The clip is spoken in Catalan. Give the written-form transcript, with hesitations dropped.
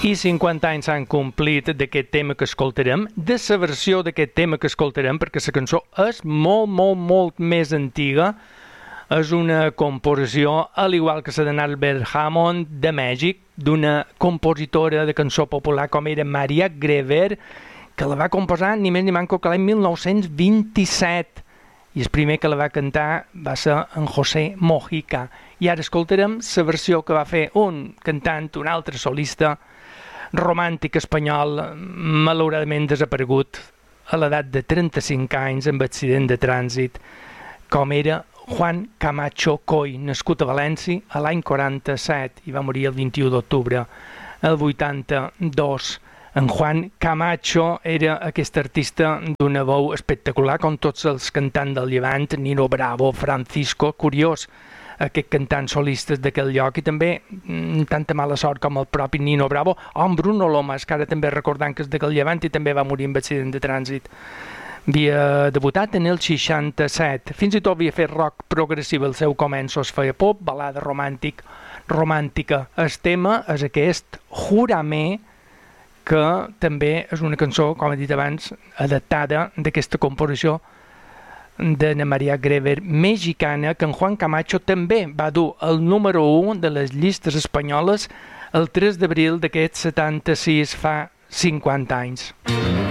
I 50 anys s'han complit d'aquest tema que escoltarem, de la versió d'aquest tema que escoltarem, perquè la cançó és molt més antiga. És una composició, al igual que la de Albert Hammond, de Mèxic, d'una compositora de cançó popular com era Maria Grever, que la va composar ni més ni manco que l'any 1927. I el primer que la va cantar va ser en José Mojica. I ara escoltarem la versió que va fer un cantant, un altre solista, romàntic espanyol, malauradament desaparegut a l'edat de 35 anys amb accident de trànsit, com era Juan Camacho Coll, nascut a València a l'any 47 i va morir el 21 d'octubre el 82. En Juan Camacho era aquest artista d'una veu espectacular, com tots els cantants del Llevant, Nino Bravo, Francisco, curiós, aquest cantant solistes d'aquell lloc, i també tanta mala sort com el propi Nino Bravo, o en Bruno Lomas, que ara també recordant que és d'aquell Llevant i també va morir amb accident de trànsit. Havia debutat en el 67, fins i tot havia fet rock progressiu al seu començo, es feia pop, balada romàntica. El tema és aquest Júrame, que també és una cançó, com he dit abans, adaptada d'aquesta composició d'Ana Maria Grever, mexicana, que en Juan Camacho també va dur el número 1 de les llistes espanyoles el 3 d'abril d'aquest 76, fa 50 anys.